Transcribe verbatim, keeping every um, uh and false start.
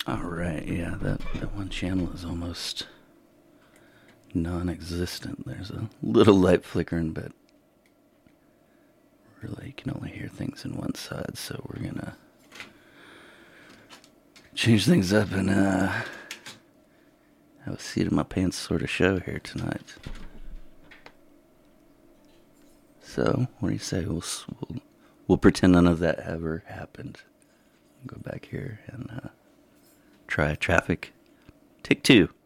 Alright, yeah, that, that one channel is almost non-existent. There's a little light flickering, but really you can only hear things in one side, so we're gonna change things up and uh, have a seat in my pants sort of show here tonight. So, what do you say? We'll we'll, we'll pretend none of that ever happened. Go back here and uh, try traffic. Take two.